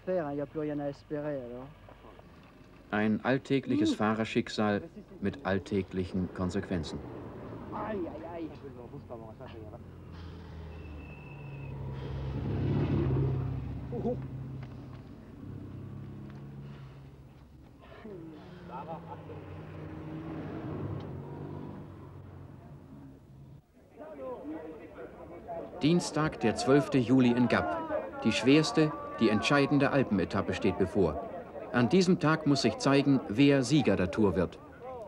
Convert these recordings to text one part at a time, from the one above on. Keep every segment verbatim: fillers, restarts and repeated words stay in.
Ein alltägliches Fahrerschicksal mit alltäglichen Konsequenzen. Dienstag, der zwölfte Juli in Gap. Die schwerste, die entscheidende Alpenetappe steht bevor. An diesem Tag muss sich zeigen, wer Sieger der Tour wird.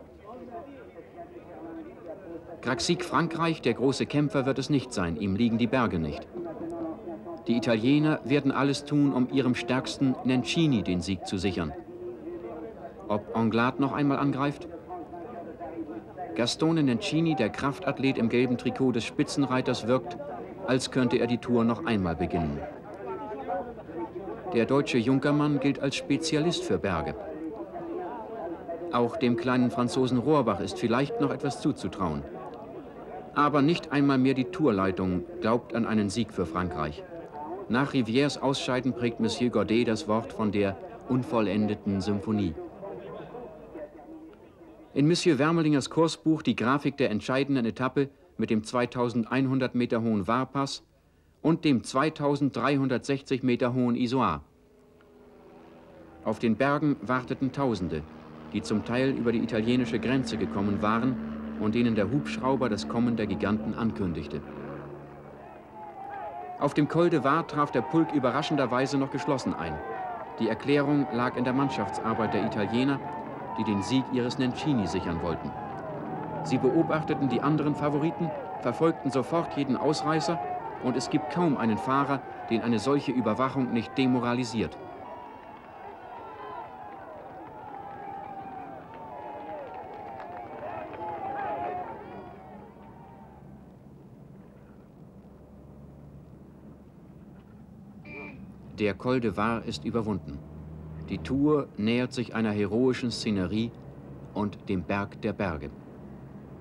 Craxic Frankreich, der große Kämpfer, wird es nicht sein, ihm liegen die Berge nicht. Die Italiener werden alles tun, um ihrem stärksten Nencini den Sieg zu sichern. Ob Anglade noch einmal angreift? Gastone Nencini, der Kraftathlet im gelben Trikot des Spitzenreiters, wirkt, als könnte er die Tour noch einmal beginnen. Der deutsche Junkermann gilt als Spezialist für Berge. Auch dem kleinen Franzosen Rohrbach ist vielleicht noch etwas zuzutrauen. Aber nicht einmal mehr die Tourleitung glaubt an einen Sieg für Frankreich. Nach Rivières Ausscheiden prägt Monsieur Godet das Wort von der unvollendeten Symphonie. In Monsieur Wermelingers Kursbuch die Grafik der entscheidenden Etappe mit dem zweitausendeinhundert Meter hohen Varpass und dem zweitausenddreihundertsechzig Meter hohen Isoar. Auf den Bergen warteten Tausende, die zum Teil über die italienische Grenze gekommen waren und denen der Hubschrauber das Kommen der Giganten ankündigte. Auf dem Col de Var traf der Pulk überraschenderweise noch geschlossen ein. Die Erklärung lag in der Mannschaftsarbeit der Italiener, die den Sieg ihres Nencini sichern wollten. Sie beobachteten die anderen Favoriten, verfolgten sofort jeden Ausreißer und es gibt kaum einen Fahrer, den eine solche Überwachung nicht demoralisiert. Der Col de Var ist überwunden. Die Tour nähert sich einer heroischen Szenerie und dem Berg der Berge.